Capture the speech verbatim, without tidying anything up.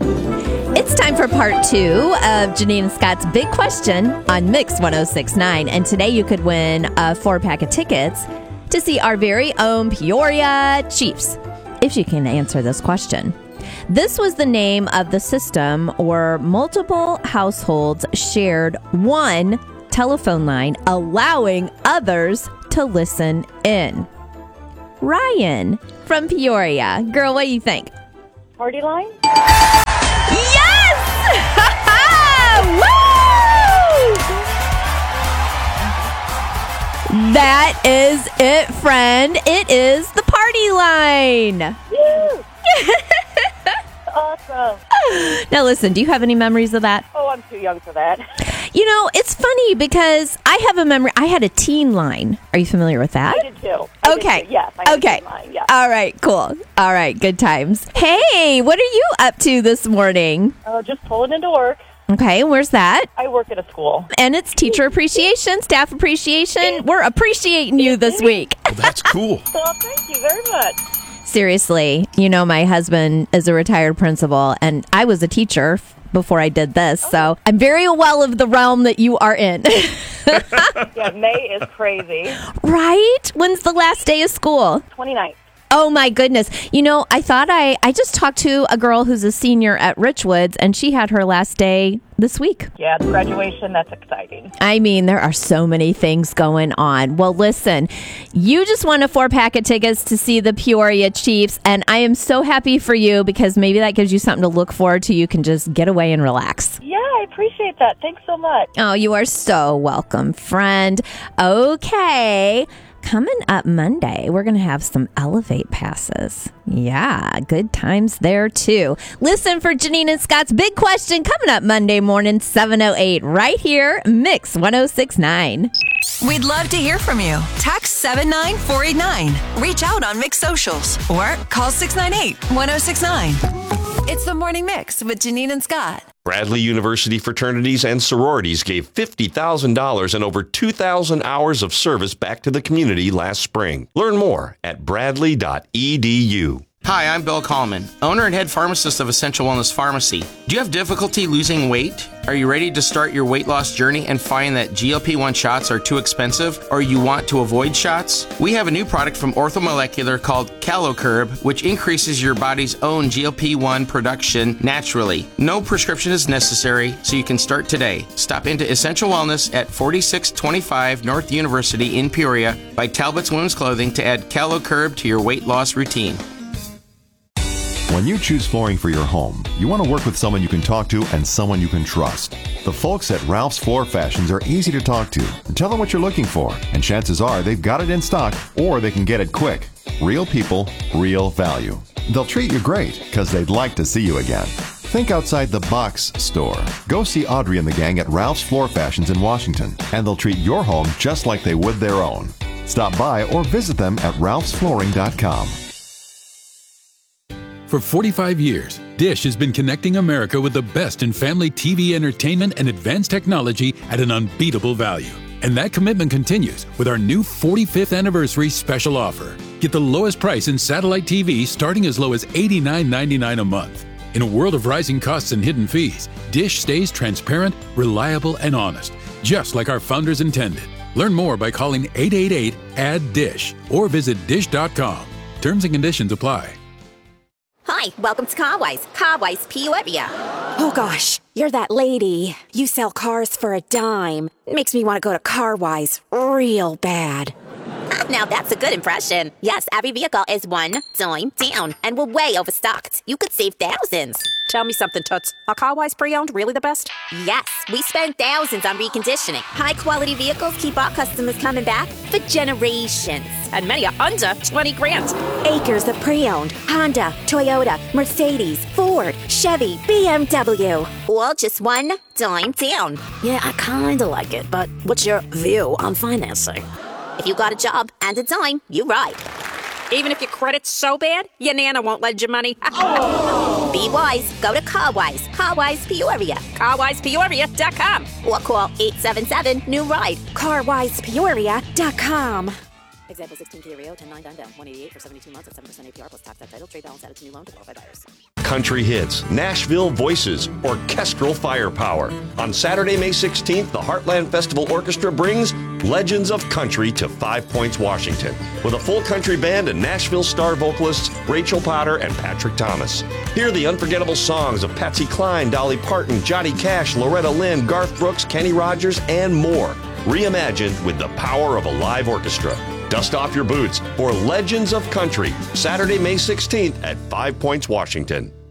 It's time for part two of Janine and Scott's Big Question on Mix ten sixty-nine. And today you could win a four-pack of tickets to see our very own Peoria Chiefs, if you can answer this question. This was the name of the system where multiple households shared one telephone line, allowing others to listen in. Ryan from Peoria. Girl, what do you think? Party line? Yes! Woo! That is it, friend. It is the party line. Woo! Awesome. Now listen, do you have any memories of that? Oh, I'm too young for that. You know, it's funny because I have a memory. I had a teen line. Are you familiar with that? I did too. I Okay. Did too. Yes. I had okay. a teen line. Yes. All right. Cool. All right. Good times. Hey, what are you up to this morning? Uh, just pulling into work. Okay. Where's that? I work at a school. And it's teacher appreciation, staff appreciation. We're appreciating you this week. Well, that's cool. Well, thank you very much. Seriously, you know, my husband is a retired principal, and I was a teacher before I did this, so I'm very well of the realm that you are in. Yeah, May is crazy. Right? When's the last day of school? twenty-ninth. Oh, my goodness. You know, I thought I, I just talked to a girl who's a senior at Richwoods, and she had her last day this week. Yeah, the graduation, that's exciting. I mean, there are so many things going on. Well, listen, you just won a four-pack of tickets to see the Peoria Chiefs, and I am so happy for you because maybe that gives you something to look forward to. You can just get away and relax. Yeah, I appreciate that. Thanks so much. Oh, you are so welcome, friend. Okay. Coming up Monday, we're going to have some Elevate passes. Yeah, good times there, too. Listen for Janine and Scott's Big Question coming up Monday morning, seven oh eight, right here, Mix ten sixty-nine. We'd love to hear from you. Text seven nine four eight nine. Reach out on Mix Socials or call six nine eight, one oh six nine. It's the Morning Mix with Janine and Scott. Bradley University fraternities and sororities gave fifty thousand dollars and over two thousand hours of service back to the community last spring. Learn more at bradley dot e d u. Hi, I'm Bill Kallman, owner and head pharmacist of Essential Wellness Pharmacy. Do you have difficulty losing weight? Are you ready to start your weight loss journey and find that G L P one shots are too expensive, or you want to avoid shots? We have a new product from Orthomolecular called CaloCurb, which increases your body's own G L P one production naturally. No prescription is necessary, so you can start today. Stop into Essential Wellness at forty-six twenty-five North University in Peoria by Talbot's Women's Clothing to add CaloCurb to your weight loss routine. When you choose flooring for your home, you want to work with someone you can talk to and someone you can trust. The folks at Ralph's Floor Fashions are easy to talk to. Tell them what you're looking for, and chances are they've got it in stock or they can get it quick. Real people, real value. They'll treat you great because they'd like to see you again. Think outside the box store. Go see Audrey and the gang at Ralph's Floor Fashions in Washington, and they'll treat your home just like they would their own. Stop by or visit them at ralphs flooring dot com. For forty-five years, Dish has been connecting America with the best in family T V entertainment and advanced technology at an unbeatable value. And that commitment continues with our new forty-fifth anniversary special offer. Get the lowest price in satellite T V starting as low as eighty-nine ninety-nine a month. In a world of rising costs and hidden fees, Dish stays transparent, reliable, and honest, just like our founders intended. Learn more by calling eight eight eight, A D D I S H or visit dish dot com. Terms and conditions apply. Hi, welcome to Carwise. Carwise Peoria. Oh gosh, you're that lady. You sell cars for a dime. Makes me want to go to Carwise real bad. Now that's a good impression. Yes, every vehicle is one dime down, and we're way overstocked. You could save thousands. Tell me something, Toots. Are Carwise pre-owned really the best? Yes, we spend thousands on reconditioning. High-quality vehicles keep our customers coming back for generations. And many are under twenty grand. Acres of pre-owned Honda, Toyota, Mercedes, Ford, Chevy, B M W. All just one dime down. Yeah, I kinda like it, but what's your view on financing? If you got a job and a dime, you ride. Even if your credit's so bad, your nana won't lend you money. Oh. Be wise. Go to Carwise. Carwise Peoria. Carwise Peoria dot com. Or call eight seven seven, new ride. Carwise Peoria dot com. Example sixteen Kia Rio, ten nine down down, one eighty-eight for seventy-two months at seven percent A P R plus tax at title. Trade balance added to new loan to qualify buyers. Country hits, Nashville voices, orchestral firepower. On Saturday, May sixteenth, the Heartland Festival Orchestra brings Legends of Country to Five Points, Washington, with a full country band and Nashville star vocalists Rachel Potter and Patrick Thomas. Hear the unforgettable songs of Patsy Cline, Dolly Parton, Johnny Cash, Loretta Lynn, Garth Brooks, Kenny Rogers, and more, reimagined with the power of a live orchestra. Dust off your boots for Legends of Country, Saturday, May sixteenth at Five Points, Washington.